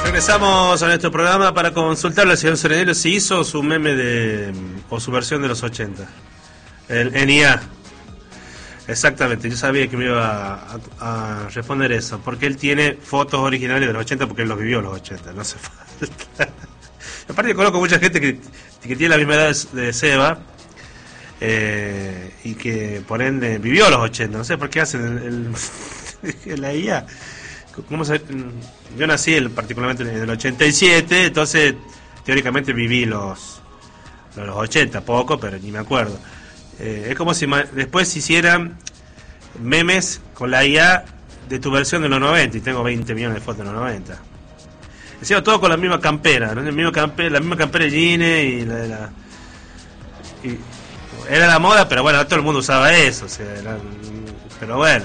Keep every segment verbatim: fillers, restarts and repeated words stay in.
Regresamos a nuestro programa para consultarle al señor Serenello si hizo su meme de o su versión de los ochenta. El N I A. Exactamente, yo sabía que me iba a, a, a responder eso, porque él tiene fotos originales de los ochenta, porque él los vivió los ochenta, no hace falta. Aparte conozco mucha gente que, que tiene la misma edad de Seba, eh, y que por ende vivió los ochenta, no sé por qué hacen el, el, la I A. ¿Cómo se, yo nací el, particularmente en el ochenta y siete, entonces teóricamente viví los, los ochenta, poco, pero ni me acuerdo. Eh, es como si ma- después hicieran memes con la I A de tu versión de los noventa, y tengo veinte millones de fotos de los noventa. Decía todo con la misma campera, ¿no? El mismo camper, la misma campera de jeans y la, la y era la moda, pero bueno, todo el mundo usaba eso, o sea, era, pero bueno.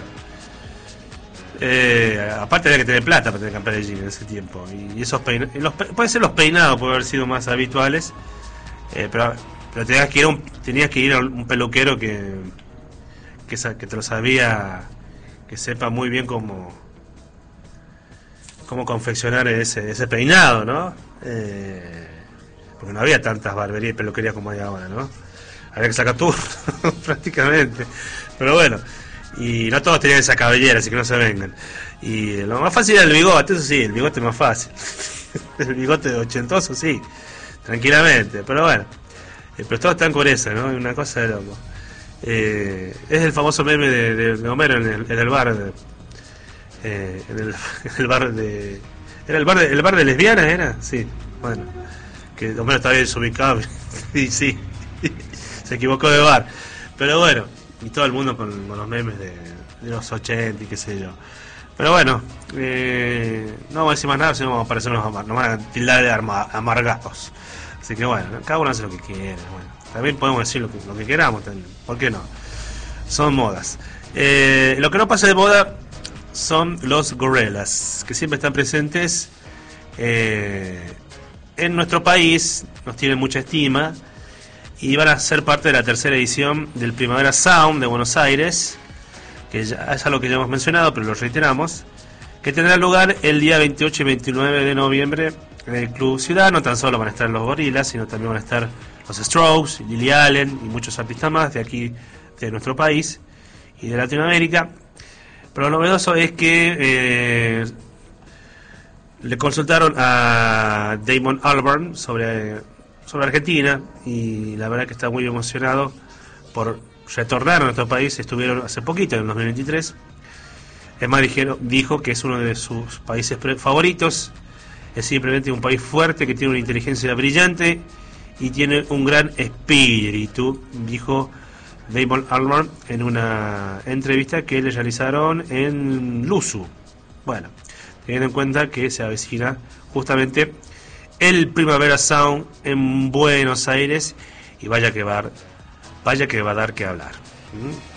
Eh, aparte había que tener plata para tener campera de jeans en ese tiempo, y, y esos peinados, los, puede ser los peinados pueden haber sido más habituales, eh, pero pero tenías que ir a un, tenías que ir a un peluquero que que, que te lo sabía, que sepa muy bien cómo cómo confeccionar ese ese peinado, ¿no? Eh, porque no había tantas barberías y peluquerías como hay ahora, ¿no? Había que sacar tú prácticamente, pero bueno. Y no todos tenían esa cabellera, así que no se vengan. Y lo más fácil era el bigote, eso sí, el bigote es más fácil. El bigote ochentoso, sí, tranquilamente, pero bueno. Eh, pero todos están con esa, ¿no? Una cosa de loco. Eh, es el famoso meme de, de, de Homero en el, en el bar. De, eh, en, el, en el bar de. ¿Era el bar de, el bar de lesbianas? ¿Era? Sí, bueno. Que Homero estaba bien desubicado. Y sí, se equivocó de bar. Pero bueno. Y todo el mundo con, con los memes de, de los ochenta y qué sé yo. Pero bueno, eh, no vamos a decir más nada, sino vamos a parecernos, nos van a tildar de arma, amargados. Así que bueno, cada uno hace lo que quiere. Bueno, también podemos decir lo que, lo que queramos también. ¿Por qué no? Son modas. Eh, lo que no pasa de moda son los Gorillaz, que siempre están presentes eh, en nuestro país, nos tienen mucha estima. Y van a ser parte de la tercera edición del Primavera Sound de Buenos Aires, que ya es algo que ya hemos mencionado, pero lo reiteramos, que tendrá lugar el día veintiocho y veintinueve de noviembre en el Club Ciudad. No tan solo van a estar los Gorillaz, sino también van a estar los Strokes, Lily Allen y muchos artistas más de aquí, de nuestro país y de Latinoamérica. Pero lo novedoso es que eh, le consultaron a Damon Albarn sobre... sobre Argentina, y la verdad que está muy emocionado por retornar a nuestro país. Estuvieron hace poquito, en el dos mil veintitrés. Es más, dijeron, dijo que es uno de sus países favoritos. Es simplemente un país fuerte, que tiene una inteligencia brillante y tiene un gran espíritu, dijo Damon Albarn en una entrevista que le realizaron en Luzu. Bueno, teniendo en cuenta que se avecina justamente el Primavera Sound en Buenos Aires, y vaya que va, vaya que va a dar que hablar. ¿Mm?